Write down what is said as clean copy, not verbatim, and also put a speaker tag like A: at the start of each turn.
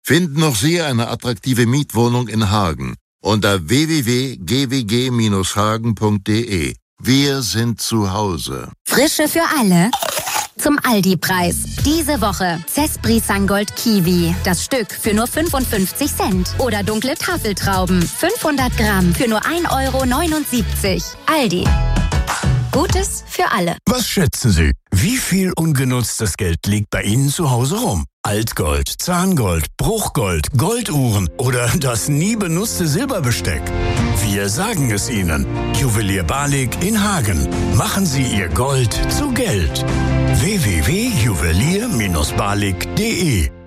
A: Finden auch Sie eine attraktive Mietwohnung in Hagen unter www.gwg-hagen.de. Wir sind zu Hause.
B: Frische für alle. Zum Aldi-Preis. Diese Woche Cespri Sangold Kiwi. Das Stück für nur 55 Cent. Oder dunkle Tafeltrauben. 500 Gramm für nur 1,79 €. Aldi. Gutes für alle.
C: Was schätzen Sie? Wie viel ungenutztes Geld liegt bei Ihnen zu Hause rum? Altgold, Zahngold, Bruchgold, Golduhren oder das nie benutzte Silberbesteck? Wir sagen es Ihnen. Juwelier Balik in Hagen. Machen Sie Ihr Gold zu Geld. www.juwelier-balik.de